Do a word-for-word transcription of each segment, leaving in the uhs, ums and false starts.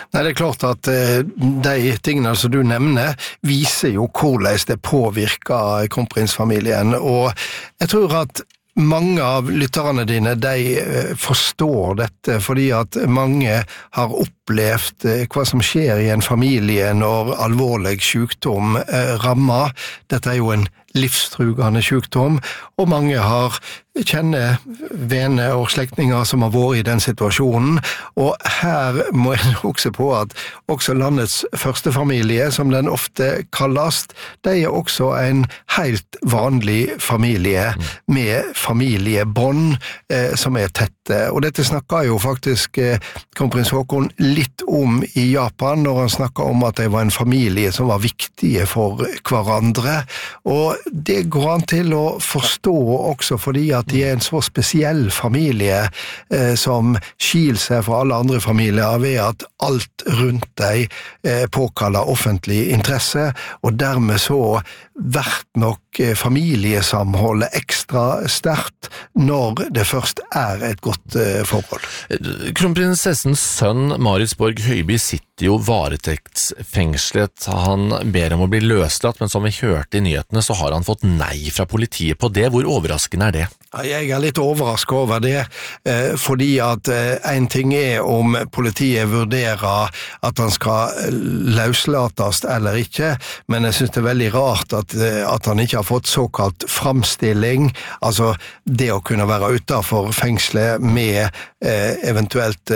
Nei, det er klart at eh, de tingene som du nevner viser jo hvordan det påvirker kronprinsfamilien, og jeg tror at mange av lytterne dine, de forstår dette, fordi at mange har opplevd hva som skjer i en familie når alvorlig sykdom rammer. Dette er jo en livstrugende sykdom, og mange har kjenner venner og slektninger som har vært i den situasjonen, og her må jeg også på at også landets første familie, som den ofte kalles, det er også en helt vanlig familie med familiebånd eh, som er tette, og dette snakker jo faktisk eh, kronprins Haakon litt om i Japan, når han snakker om at det var en familie som var viktige for hverandre, og det går an til å forstå også fordi at de er en så spesiell familie eh, som skil seg fra alle andre familier ved at alt rundt deg eh, påkaller offentlig interesse, og dermed så vært nok eh, familiesamholdet ekstra sterkt når det først er et godt eh, forhold. Kronprinsessens sønn Marius Borg Høiby sitter jo varetektsfengslet. Han ber om å bli løslatt, men som vi hørte i nyhetene så har han fått nei fra politiet på det. Hvor overraskende er det? Jeg er litt overrasket over det, fordi at en ting er om politiet vurderer at han skal løslates eller ikke, men jeg synes det er veldig rart at, at han ikke har fått såkalt framstilling, altså det å kunne være utenfor fengselet med eventuelt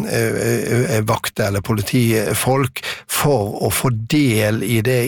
vakt eller politifolk for å få del i det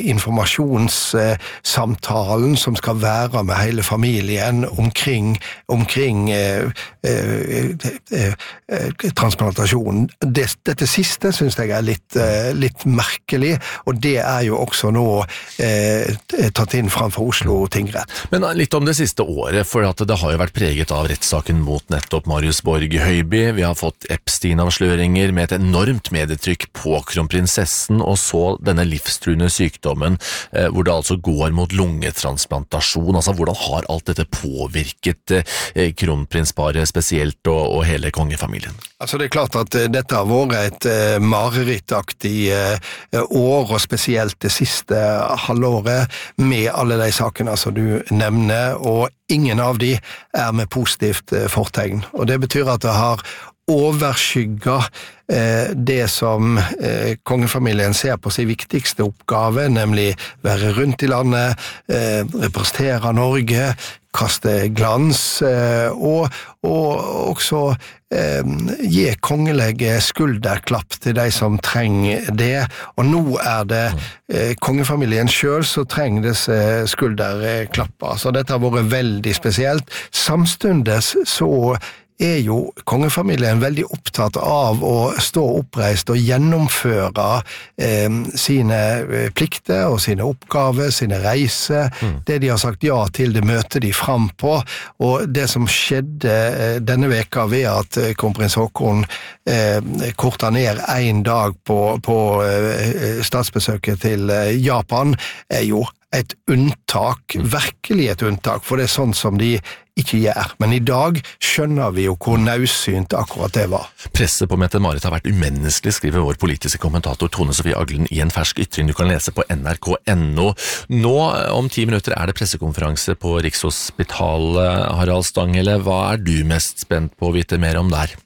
informasjonssamtalen som skal være med hele familien omkring omkring eh, eh, eh, transplantasjon. Det, dette siste synes jeg er litt, eh, litt merkelig, og det er jo også nå eh, tatt inn framfor Oslo tingrett. Men litt om det siste året, for at det har jo vært preget av rettssaken mot nettopp Marius Borg Høiby. Vi har fått Epstein-avsløringer med et enormt medietrykk på kronprinsessen, og så denne livstruende sykdommen, eh, hvor det altså går mot lungetransplantasjon. Altså, hvordan har alt dette påvirket kronprinsparet spesielt og, og hele kongefamilien? Altså det er klart at dette har vært et uh, marerittaktig uh, år, og spesielt det siste halvåret med alle de sakene som du nevner, og ingen av de er med positivt uh, fortegn. Og det betyr at det har overskygga eh, det som eh, kongefamilien ser på sin viktigste oppgave, nemlig være rundt i landet, eh, representere Norge, kaste glans, eh, og, og også eh, gi kongelige skulderklapp til de som trenger det. Og nå er det eh, kongefamilien selv som trenger disse skulderklapper. Så dette har vært veldig spesielt. Samstundes så er jo kongefamilien veldig opptatt av å stå oppreist og gjennomføre eh, sine plikter og sine oppgaver, sine reiser, mm. det de har sagt ja til, det møter de fram på, og det som skjedde eh, denne veka ved at eh, kronprins Haakon eh, kortet ned en dag på, på eh, statsbesøket til eh, Japan, er jo et unntak, virkelig et unntak, for det er sånn som de ikke gjør. Men i dag skjønner vi jo hvor naudsynt akkurat det var. Presset på Mette-Marit har vært umenneskelig, skriver vår politiske kommentator Tone Sofie Aglen i en fersk ytring du kan lese på N R K punktum N O. Nå, om ti minutter, er det pressekonferanse på Rikshospitalet. Harald Stanghelle, hva er du mest spent på å vite mer om der?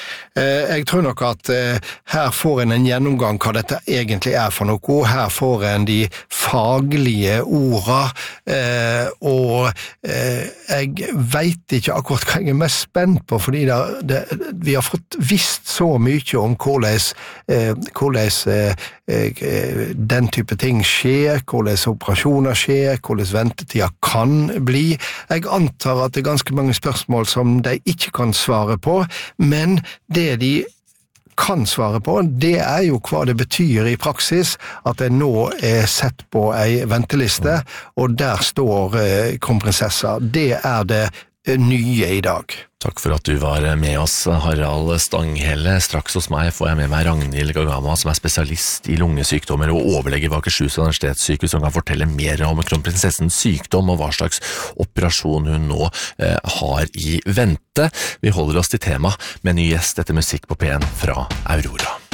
Jeg tror nok at her får en en gjennomgang hva dette egentlig er for noe. Her får en de faglige ordene, og jeg vet ikke akkurat hva jeg er mest spent på, fordi det, det, vi har fått visst så mye om hvordan, hvordan den type ting skjer, hvordan operasjoner skjer, hvordan ventetida kan bli. Jeg antar at det er ganske mange spørsmål som de ikke kan svare på, men det de kan svare på, det er jo hva det betyr i praksis at det nå er sett på ei venteliste, og der står eh, kronprinsessa. Det er det nye i dag. Takk for at du var med oss, Harald Stanghelle. Straks hos meg får jeg med meg Ragnhild Gagama, som er spesialist i lungesykdommer og overlege ved Akershus universitetssykehus, som kan fortelle mer om kronprinsessens sykdom og hva slags operasjon hun nå eh, har i vente. Vi holder oss til tema med ny gjest etter musikk på P en fra Aurora.